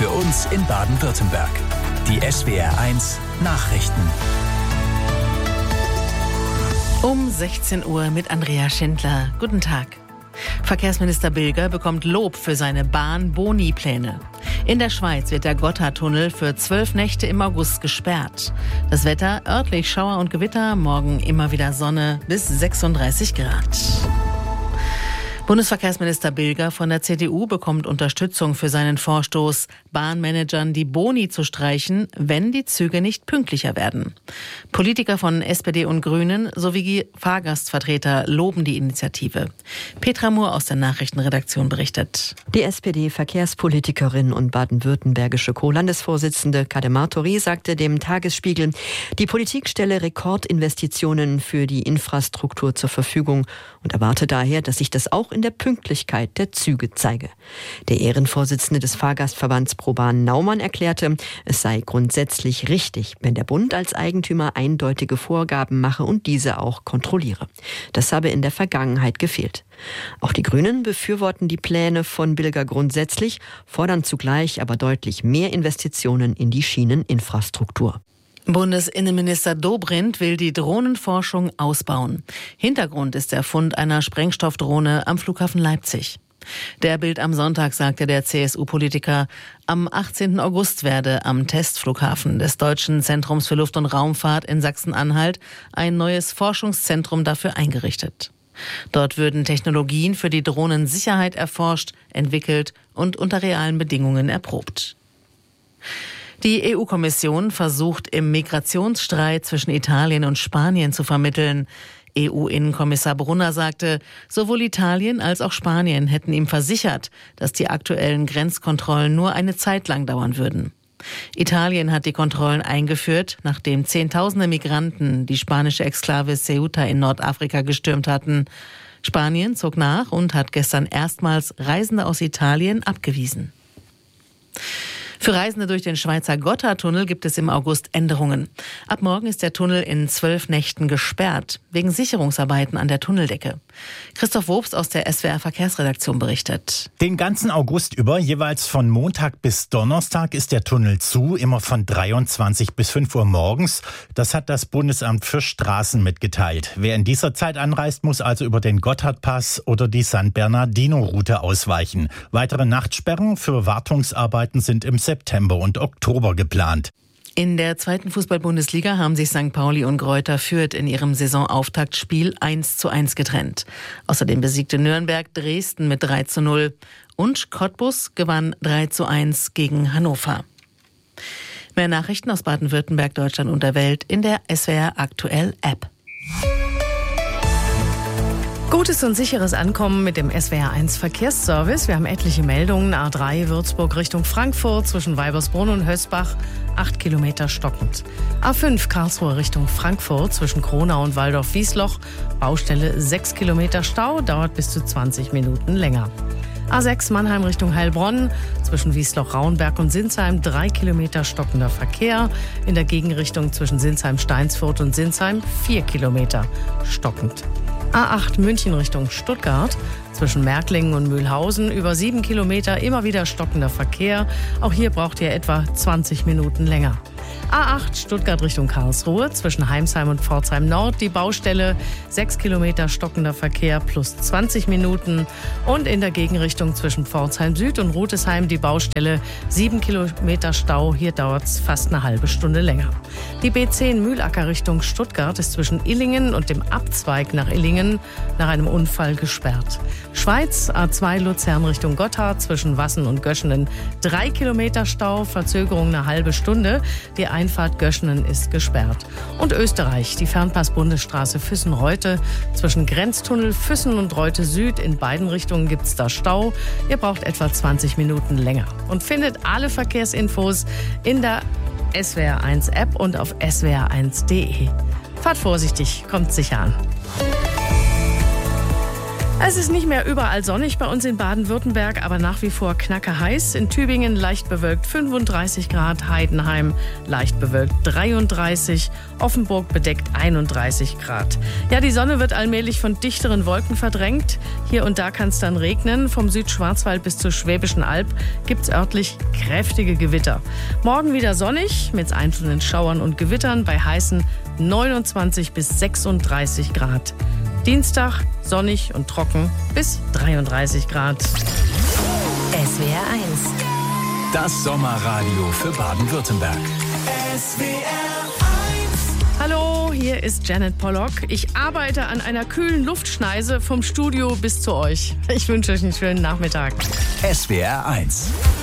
Für uns in Baden-Württemberg. Die SWR1 Nachrichten. Um 16 Uhr mit Andrea Schindler. Guten Tag. Verkehrsminister Bilger bekommt Lob für seine Bahn-Boni-Pläne. In der Schweiz wird der Gotthardtunnel für 12 Nächte im August gesperrt. Das Wetter, örtlich Schauer und Gewitter, morgen immer wieder Sonne bis 36 Grad. Bundesverkehrsminister Bilger von der CDU bekommt Unterstützung für seinen Vorstoß, Bahnmanagern die Boni zu streichen, wenn die Züge nicht pünktlicher werden. Politiker von SPD und Grünen sowie Fahrgastvertreter loben die Initiative. Petra Mohr aus der Nachrichtenredaktion berichtet. Die SPD-Verkehrspolitikerin und baden-württembergische Co-Landesvorsitzende Kademar Tori sagte dem Tagesspiegel, die Politik stelle Rekordinvestitionen für die Infrastruktur zur Verfügung und erwarte daher, dass sich das auch in der Pünktlichkeit der Züge zeige. Der Ehrenvorsitzende des Fahrgastverbands ProBahn Naumann erklärte, es sei grundsätzlich richtig, wenn der Bund als Eigentümer eindeutige Vorgaben mache und diese auch kontrolliere. Das habe in der Vergangenheit gefehlt. Auch die Grünen befürworten die Pläne von Bilger grundsätzlich, fordern zugleich aber deutlich mehr Investitionen in die Schieneninfrastruktur. Bundesinnenminister Dobrindt will die Drohnenforschung ausbauen. Hintergrund ist der Fund einer Sprengstoffdrohne am Flughafen Leipzig. Der Bild am Sonntag sagte der CSU-Politiker, am 18. August werde am Testflughafen des Deutschen Zentrums für Luft- und Raumfahrt in Sachsen-Anhalt ein neues Forschungszentrum dafür eingerichtet. Dort würden Technologien für die Drohnensicherheit erforscht, entwickelt und unter realen Bedingungen erprobt. Die EU-Kommission versucht im Migrationsstreit zwischen Italien und Spanien zu vermitteln. EU-Innenkommissar Brunner sagte, sowohl Italien als auch Spanien hätten ihm versichert, dass die aktuellen Grenzkontrollen nur eine Zeit lang dauern würden. Italien hat die Kontrollen eingeführt, nachdem Zehntausende Migranten die spanische Exklave Ceuta in Nordafrika gestürmt hatten. Spanien zog nach und hat gestern erstmals Reisende aus Italien abgewiesen. Für Reisende durch den Schweizer Gotthardtunnel gibt es im August Änderungen. Ab morgen ist der Tunnel in 12 Nächten gesperrt, wegen Sicherungsarbeiten an der Tunneldecke. Christoph Wobst aus der SWR Verkehrsredaktion berichtet. Den ganzen August über, jeweils von Montag bis Donnerstag, ist der Tunnel zu, immer von 23 bis 5 Uhr morgens. Das hat das Bundesamt für Straßen mitgeteilt. Wer in dieser Zeit anreist, muss also über den Gotthardpass oder die San Bernardino-Route ausweichen. Weitere Nachtsperren für Wartungsarbeiten sind im September und Oktober geplant. In der zweiten Fußball-Bundesliga haben sich St. Pauli und Greuther Fürth in ihrem Saisonauftaktspiel 1:1 getrennt. Außerdem besiegte Nürnberg Dresden mit 3:0 und Cottbus gewann 3:1 gegen Hannover. Mehr Nachrichten aus Baden-Württemberg, Deutschland und der Welt in der SWR Aktuell App. Gutes und sicheres Ankommen mit dem SWR1 Verkehrsservice. Wir haben etliche Meldungen. A3 Würzburg Richtung Frankfurt zwischen Weibersbrunn und Hösbach 8 Kilometer stockend. A5 Karlsruhe Richtung Frankfurt zwischen Kronau und Waldorf-Wiesloch. Baustelle 6 Kilometer Stau, dauert bis zu 20 Minuten länger. A6 Mannheim Richtung Heilbronn zwischen Wiesloch-Rauenberg und Sinsheim 3 Kilometer stockender Verkehr. In der Gegenrichtung zwischen Sinsheim-Steinsfurt und Sinsheim 4 Kilometer stockend. A8 München Richtung Stuttgart zwischen Märklingen und Mühlhausen über 7 Kilometer immer wieder stockender Verkehr. Auch hier braucht ihr etwa 20 Minuten länger. A8 Stuttgart Richtung Karlsruhe zwischen Heimsheim und Pforzheim Nord die Baustelle 6 Kilometer stockender Verkehr plus 20 Minuten und in der Gegenrichtung zwischen Pforzheim Süd und Rutesheim die Baustelle 7 Kilometer Stau, hier dauert es fast eine halbe Stunde länger. Die B10 Mühlacker Richtung Stuttgart ist zwischen Illingen und dem Abzweig nach Illingen nach einem Unfall gesperrt. Schweiz A2 Luzern Richtung Gotthard zwischen Wassen und Göschenen 3 Kilometer Stau, Verzögerung eine halbe Stunde. Die Einfahrt Göschenen ist gesperrt. Und Österreich, die Fernpass-Bundesstraße Füssen-Reute zwischen Grenztunnel Füssen und Reute Süd. In beiden Richtungen gibt es da Stau. Ihr braucht etwa 20 Minuten länger. Und findet alle Verkehrsinfos in der SWR1-App und auf swr1.de. Fahrt vorsichtig, kommt sicher an. Es ist nicht mehr überall sonnig bei uns in Baden-Württemberg, aber nach wie vor knackerheiß. In Tübingen leicht bewölkt 35 Grad, Heidenheim leicht bewölkt 33, Offenburg bedeckt 31 Grad. Ja, die Sonne wird allmählich von dichteren Wolken verdrängt. Hier und da kann es dann regnen. Vom Südschwarzwald bis zur Schwäbischen Alb gibt es örtlich kräftige Gewitter. Morgen wieder sonnig mit einzelnen Schauern und Gewittern bei heißen 29 bis 36 Grad. Dienstag sonnig und trocken bis 33 Grad. SWR 1. Das Sommerradio für Baden-Württemberg. Hallo, hier ist Janet Pollock. Ich arbeite an einer kühlen Luftschneise vom Studio bis zu euch. Ich wünsche euch einen schönen Nachmittag. SWR 1.